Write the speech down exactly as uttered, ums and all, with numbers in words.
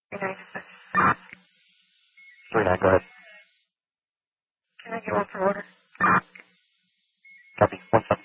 three nine six. three nine, go ahead. Can I get one for order? Copy. One second.